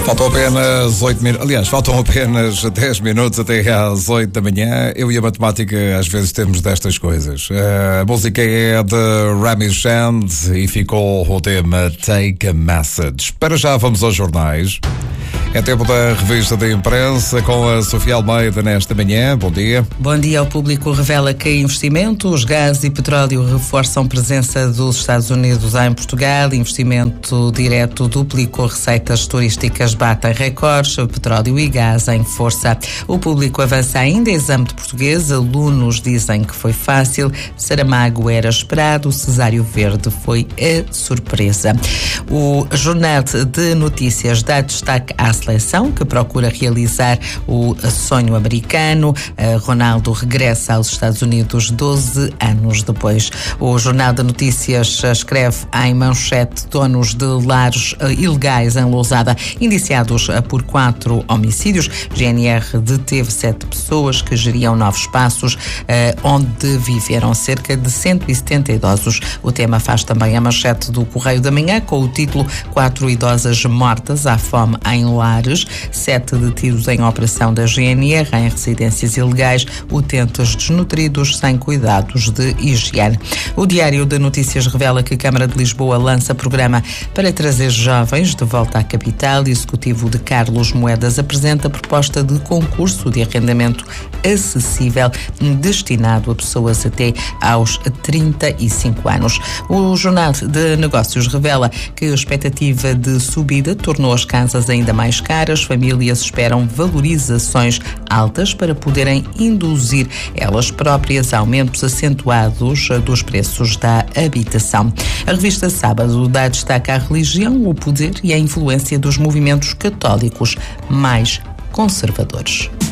Faltam apenas 8 minutos, aliás, faltam apenas 10 minutos até às 8 da manhã. Eu e a matemática às vezes temos destas coisas. A música é de Rami Shand e ficou o tema Take a Message. Para já vamos aos jornais. É tempo da revista da imprensa com a Sofia Almeida nesta manhã. Bom dia. Bom dia. O Público revela que investimentos, gás e petróleo reforçam presença dos Estados Unidos em Portugal. Investimento direto duplicou receitas turísticas, batem recordes. Petróleo e gás em força. O Público avança ainda exame de português. Alunos dizem que foi fácil. Saramago era esperado. Cesário Verde foi a surpresa. O Jornal de Notícias dá destaque à seleção que procura realizar o sonho americano. Ronaldo regressa aos Estados Unidos 12 anos depois. O Jornal de Notícias escreve em manchete: donos de lares ilegais em Lousada indiciados por 4 homicídios. GNR deteve 7 pessoas que geriam 9 espaços onde viveram cerca de 170 idosos. O tema faz também a manchete do Correio da Manhã com o título: 4 idosas mortas à fome em lares, 7 detidos em operação da GNR em residências ilegais, utentes desnutridos sem cuidados de higiene. O Diário de Notícias revela que a Câmara de Lisboa lança programa para trazer jovens de volta à capital. O executivo de Carlos Moedas apresenta proposta de concurso de arrendamento acessível destinado a pessoas até aos 35 anos. O Jornal de Negócios revela que a expectativa de subida tornou as casas ainda mais caras. Famílias esperam valorizações altas para poderem induzir elas próprias aumentos acentuados dos preços da habitação. A revista Sábado dá destaque à religião, o poder e a influência dos movimentos católicos mais conservadores.